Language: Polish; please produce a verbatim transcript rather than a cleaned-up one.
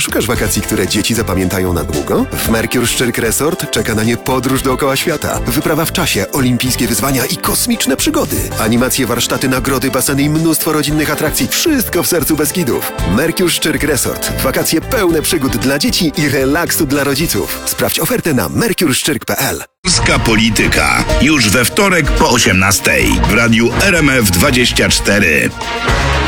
Szukasz wakacji, które dzieci zapamiętają na długo? W Mercure Szczyrk Resort czeka na nie podróż dookoła świata, wyprawa w czasie, olimpijskie wyzwania i kosmiczne przygody. Animacje, warsztaty, nagrody, baseny i mnóstwo rodzinnych atrakcji. Wszystko w sercu Beskidów. Mercure Szczyrk Resort. Wakacje pełne przygód dla dzieci i relaksu dla rodziców. Sprawdź ofertę na mercure szczyrk kropka p l. Polska Polityka. Już we wtorek po osiemnastej w radiu R M F dwadzieścia cztery.